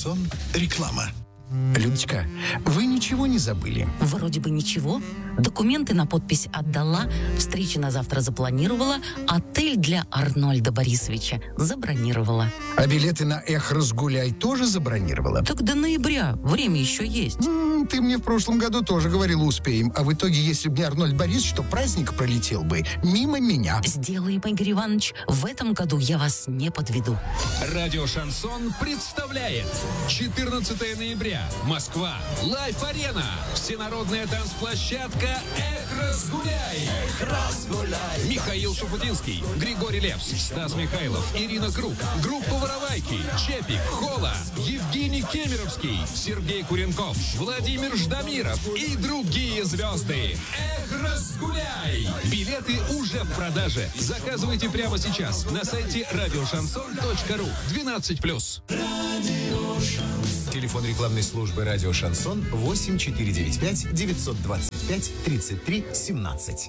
Шансон. Реклама. Людочка, вы ничего не забыли? Вроде бы ничего. Документы на подпись отдала, встречи на завтра запланировала, отель для Арнольда Борисовича забронировала. А билеты на «Эх, разгуляй» тоже забронировала? Так до ноября, время еще есть. Ты мне в прошлом году тоже говорила, успеем. А в итоге, если бы не Арнольд Борисович, то праздник пролетел бы мимо меня. Сделаем, Игорь Иванович, в этом году я вас не подведу. Радио «Шансон» представляет 14 ноября. Москва. Лайф-арена. Всенародная танцплощадка «Эх, разгуляй». Эх, разгуляй. Михаил Шуфутинский, Григорий Лепс, Стас Михайлов, Ирина Круг, группа «Воровайки», Чепик, Хола, Евгений Кемеровский, Сергей Куренков, Владимир Ждамиров и другие звезды. Эх, разгуляй. Билеты уже в продаже. Заказывайте прямо сейчас на сайте радиошансон.ру. 12+. Телефон рекламной службы «Радио Шансон» 8495 925 33 17.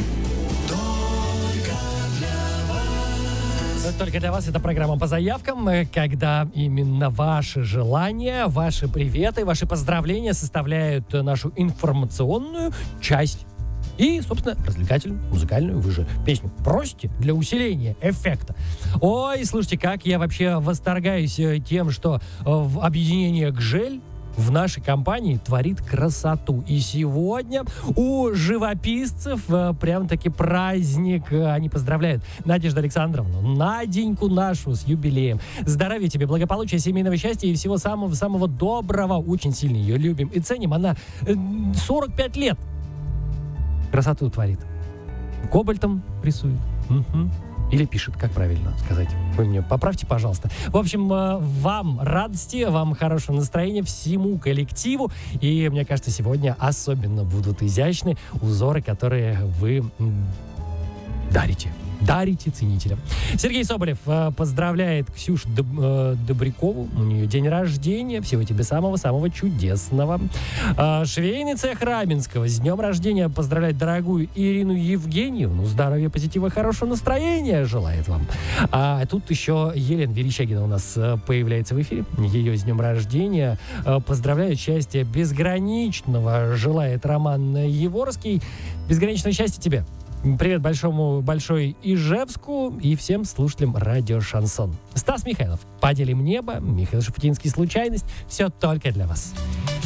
Только для вас эта программа по заявкам, когда именно ваши желания, ваши приветы, ваши поздравления составляют нашу информационную часть. И, собственно, развлекательную, музыкальную. Вы же песню просите для усиления эффекта. Ой, слушайте, как я вообще восторгаюсь тем, что в объединение «Гжель» в нашей компании творит красоту. И сегодня у живописцев прям-таки праздник. Они поздравляют Надежду Александровну, Наденьку нашу, с юбилеем. Здоровья тебе, благополучия, семейного счастья и всего самого-самого доброго. Очень сильно ее любим и ценим. Она 45 лет красоту творит. Кобальтом рисует. Или пишет, как правильно сказать. Вы мне поправьте, пожалуйста. В общем, вам радости, вам хорошего настроения, всему коллективу. И мне кажется, сегодня особенно будут изящны узоры, которые вы дарите ценителям. Сергей Соболев поздравляет Ксюшу Добрякову. У нее день рождения. Всего тебе самого-самого чудесного. Швейный цех Раменского с днем рождения поздравляет дорогую Ирину Евгеньевну. Здоровья, позитива, хорошего настроения желает вам. А тут еще Елена Верещагина у нас появляется в эфире. Ее с днем рождения поздравляют, счастья безграничного желает Роман Еворский. Безграничного счастья тебе. Привет большой Ижевску и всем слушателям радио «Шансон». Стас Михайлов, «Поделим небо», Михаил Шуфутинский, «Случайность». Все только для вас.